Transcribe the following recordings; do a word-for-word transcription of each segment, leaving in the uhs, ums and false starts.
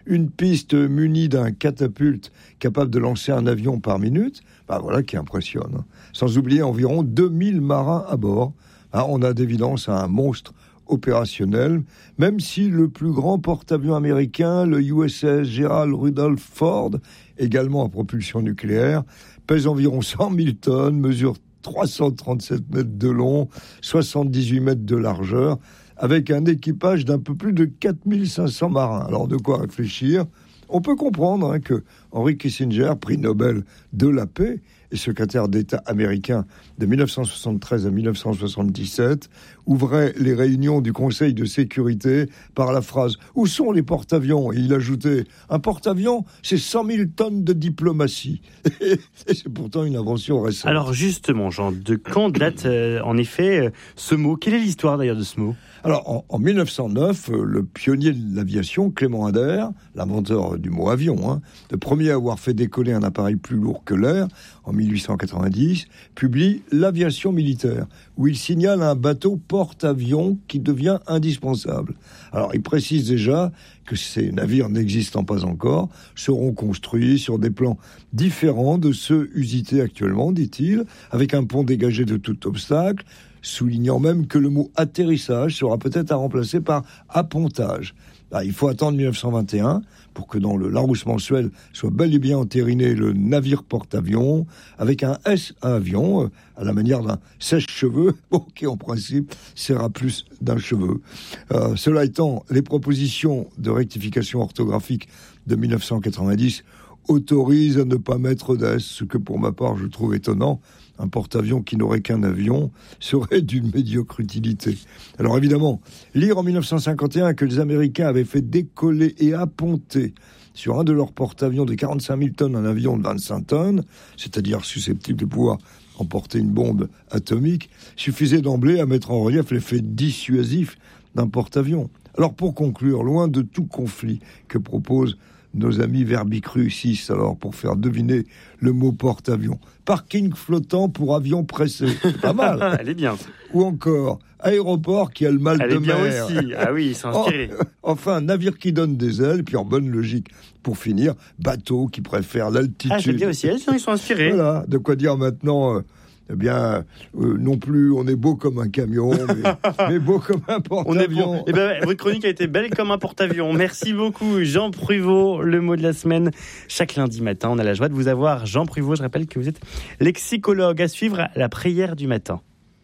une piste munie d'un catapulte capable de lancer un avion par minute, bah voilà qui impressionne. Sans oublier environ deux mille marins à bord. Ah, on a d'évidence un monstre opérationnel, même si le plus grand porte-avions américain, le U S S Gerald Rudolph Ford, également à propulsion nucléaire, pèse environ cent mille tonnes, mesure trois cent trente-sept mètres de long, soixante-dix-huit mètres de largeur, avec un équipage d'un peu plus de quatre mille cinq cents marins. Alors de quoi réfléchir. On peut comprendre hein, que Henry Kissinger, prix Nobel de la paix et secrétaire d'État américain de dix-neuf cent soixante-treize à dix-neuf cent soixante-dix-sept, ouvrait les réunions du Conseil de sécurité par la phrase « Où sont les porte-avions ?» Et il ajoutait « Un porte-avions, c'est cent mille tonnes de diplomatie. » Et c'est pourtant une invention récente. Alors justement, Jean, de quand date euh, en effet euh, ce mot ? Quelle est l'histoire d'ailleurs de ce mot ? Alors, en, en dix-neuf cent neuf, euh, le pionnier de l'aviation, Clément Ader, l'inventeur du mot avion, hein, le premier à avoir fait décoller un appareil plus lourd que l'air, en dix-huit cent quatre-vingt-dix, publie L'Aviation militaire, où il signale un bateau porte-avions qui devient indispensable. Alors, il précise déjà que ces navires n'existant pas encore seront construits sur des plans différents de ceux usités actuellement, dit-il, avec un pont dégagé de tout obstacle, soulignant même que le mot atterrissage sera peut-être à remplacer par appontage. Là, il faut attendre dix-neuf cent vingt et un pour que dans le Larousse mensuel soit bel et bien entériné le navire porte-avions avec un S à avion, euh, à la manière d'un sèche-cheveux, qui en principe sert à plus d'un cheveu. Euh, cela étant, les propositions de rectification orthographique de dix-neuf cent quatre-vingt-dix autorisent à ne pas mettre d'S, ce que pour ma part je trouve étonnant. Un porte-avions qui n'aurait qu'un avion serait d'une médiocre utilité. Alors évidemment, lire en dix-neuf cent cinquante et un que les Américains avaient fait décoller et apponter sur un de leurs porte-avions de quarante-cinq mille tonnes un avion de vingt-cinq tonnes, c'est-à-dire susceptible de pouvoir emporter une bombe atomique, suffisait d'emblée à mettre en relief l'effet dissuasif d'un porte-avions. Alors pour conclure, loin de tout conflit que propose nos amis Verbicrucis, alors pour faire deviner le mot porte-avions. Parking flottant pour avions pressés. Pas mal. Elle est bien. Ou encore, aéroport qui a le mal Elle de est bien mer. aussi. Ah oui, ils sont inspirés. Enfin, navire qui donne des ailes, puis en bonne logique, pour finir, bateau qui préfère l'altitude. Ah, c'est bien aussi. Ils sont inspirés. Voilà, de quoi dire maintenant... Euh, Eh bien, euh, non plus, on est beau comme un camion, mais, mais beau comme un porte-avions. On est beau. Eh ben, votre chronique a été belle comme un porte-avions. Merci beaucoup, Jean Pruvot, le mot de la semaine. Chaque lundi matin, on a la joie de vous avoir. Jean Pruvot, je rappelle que vous êtes lexicologue. À suivre, la prière du matin.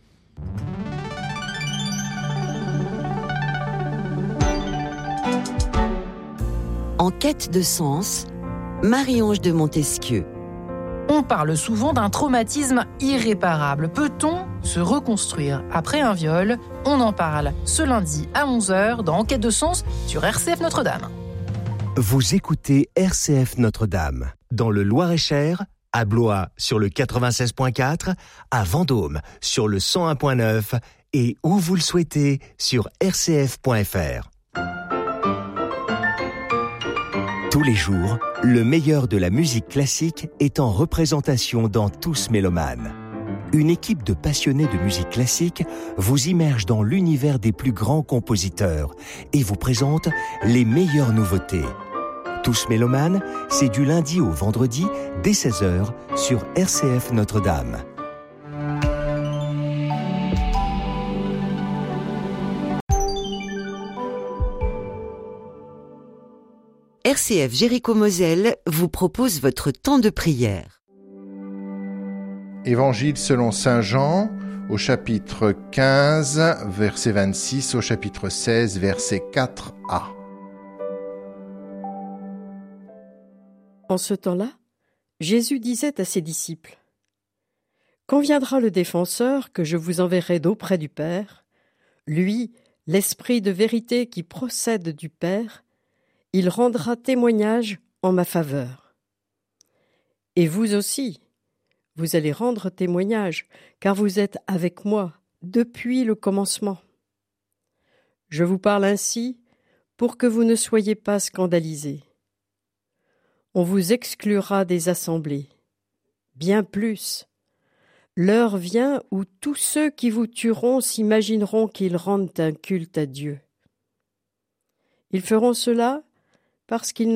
En quête de sens, Marie-Ange de Montesquieu. On parle souvent d'un traumatisme irréparable. Peut-on se reconstruire après un viol ? On en parle ce lundi à onze heures dans Enquête de sens sur R C F Notre-Dame. Vous écoutez R C F Notre-Dame, dans le Loir-et-Cher, à Blois sur le quatre-vingt-seize virgule quatre, à Vendôme sur le cent un virgule neuf et où vous le souhaitez sur r c f point f r. Tous les jours, le meilleur de la musique classique est en représentation dans Tous Mélomanes. Une équipe de passionnés de musique classique vous immerge dans l'univers des plus grands compositeurs et vous présente les meilleures nouveautés. Tous Mélomanes, c'est du lundi au vendredi dès seize heures sur R C F Notre-Dame. R C F Jéricho-Moselle vous propose votre temps de prière. Évangile selon saint Jean, au chapitre quinze, verset vingt-six, au chapitre seize, verset quatre a. En ce temps-là, Jésus disait à ses disciples : « Quand viendra le défenseur que je vous enverrai d'auprès du Père, lui, l'Esprit de vérité qui procède du Père, il rendra témoignage en ma faveur. Et vous aussi, vous allez rendre témoignage, car vous êtes avec moi depuis le commencement. Je vous parle ainsi pour que vous ne soyez pas scandalisés. On vous exclura des assemblées. Bien plus, l'heure vient où tous ceux qui vous tueront s'imagineront qu'ils rendent un culte à Dieu. Ils feront cela parce qu'ils